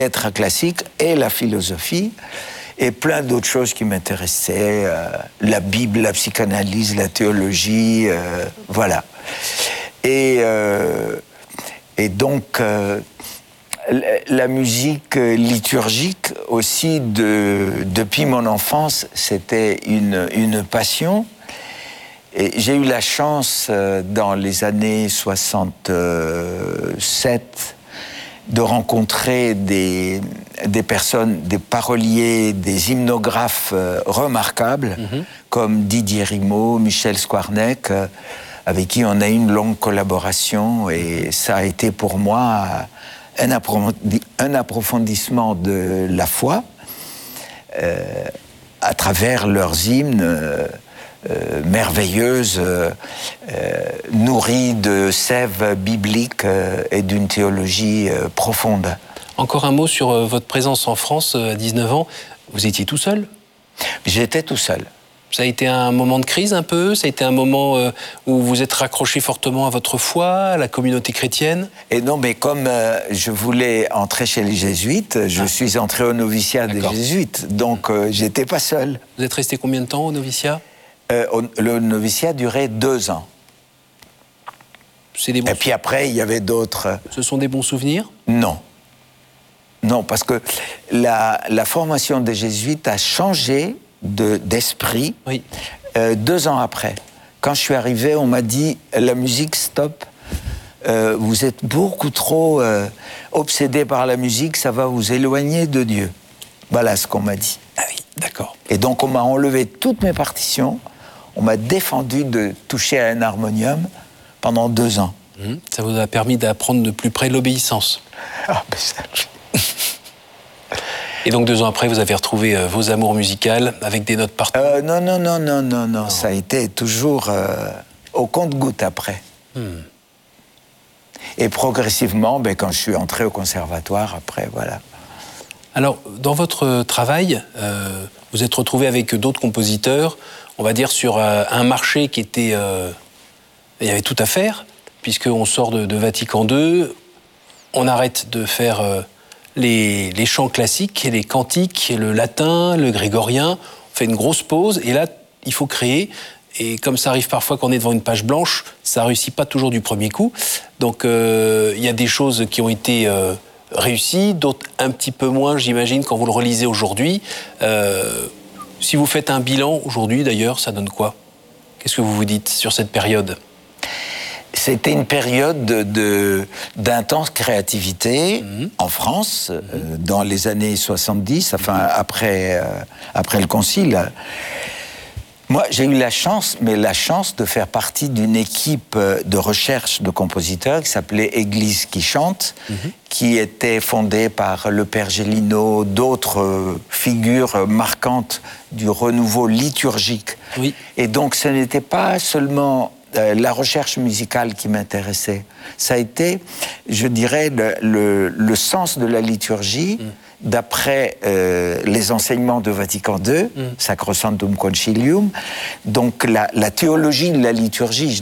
lettres classiques et la philosophie, et plein d'autres choses qui m'intéressaient, la Bible, la psychanalyse, la théologie, voilà. Et donc, la musique liturgique aussi, depuis mon enfance, c'était une passion. Et j'ai eu la chance, dans les années 67, de rencontrer des personnes, des paroliers, des hymnographes remarquables, comme Didier Rimaud, Michel Skwarnek, avec qui on a eu une longue collaboration. Et ça a été pour moi un approfondissement de la foi à travers leurs hymnes merveilleuses, nourries de sève biblique et d'une théologie profonde. Encore un mot sur votre présence en France à 19 ans. Vous étiez tout seul ? J'étais tout seul. Ça a été un moment de crise un peu ? Ça a été un moment où vous êtes raccroché fortement à votre foi, à la communauté chrétienne ? Et non, mais comme je voulais entrer chez les jésuites, je suis entré au noviciat des jésuites. Donc, j'étais pas seul. Vous êtes resté combien de temps au noviciat ? Le noviciat durait 2 ans. C'est des bons Et puis après, il y avait d'autres... Ce sont des bons souvenirs ? Non. Non, parce que la formation des jésuites a changé d'esprit 2 ans après. Quand je suis arrivé, on m'a dit « La musique, stop. Vous êtes beaucoup trop obsédé par la musique, ça va vous éloigner de Dieu. » Voilà ce qu'on m'a dit. Ah oui, d'accord. Et donc, on m'a enlevé toutes mes partitions. On m'a défendu de toucher à un harmonium pendant 2 ans. Ça vous a permis d'apprendre de plus près l'obéissance. Ah, ben ça... Et donc 2 ans après, vous avez retrouvé vos amours musicales avec des notes partout. Non. Ça a été toujours au compte-gouttes après. Et progressivement, quand je suis entré au conservatoire, après, voilà. Alors, dans votre travail, vous êtes retrouvé avec d'autres compositeurs, on va dire sur un marché qui était... il y avait tout à faire, puisqu'on sort de Vatican II, on arrête de faire les chants classiques, les cantiques, le latin, le grégorien, on fait une grosse pause, et là, il faut créer, et comme ça arrive parfois quand on est devant une page blanche, ça ne réussit pas toujours du premier coup, donc il y a des choses qui ont été... réussi, d'autres un petit peu moins, j'imagine, quand vous le relisez aujourd'hui. Si vous faites un bilan aujourd'hui, d'ailleurs, ça donne quoi ? Qu'est-ce que vous vous dites sur cette période ? C'était une période d'intense créativité en France, dans les années 70, enfin après le Concile. Moi, j'ai eu la chance de faire partie d'une équipe de recherche de compositeurs qui s'appelait Église qui chante, qui était fondée par le Père Gélineau, d'autres figures marquantes du renouveau liturgique. Oui. Et donc, ce n'était pas seulement la recherche musicale qui m'intéressait. Ça a été, je dirais, le sens de la liturgie, d'après les enseignements de Vatican II, Sacrosanctum Concilium, donc la théologie de la liturgie,